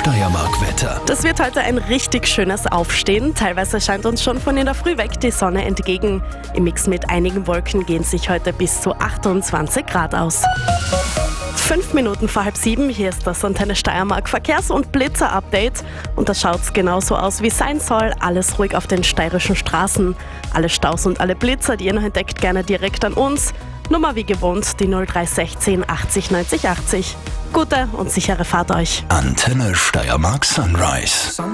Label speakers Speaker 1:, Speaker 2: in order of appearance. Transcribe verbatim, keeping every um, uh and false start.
Speaker 1: Steiermark-Wetter.
Speaker 2: Das wird heute ein richtig schönes Aufstehen. Teilweise scheint uns schon von in der Früh weg die Sonne entgegen. Im Mix mit einigen Wolken gehen sich heute bis zu achtundzwanzig Grad aus. Fünf Minuten vor halb sieben, hier ist das Antenne Steiermark Verkehrs- und Blitzer-Update. Und da schaut es genauso aus, wie es sein soll. Alles ruhig auf den steirischen Straßen. Alle Staus und alle Blitzer, die ihr noch entdeckt, gerne direkt an uns. Nummer wie gewohnt, die null drei eins sechs achtzig neunzig achtzig. Gute und sichere Fahrt euch.
Speaker 1: Antenne Steiermark Sunrise.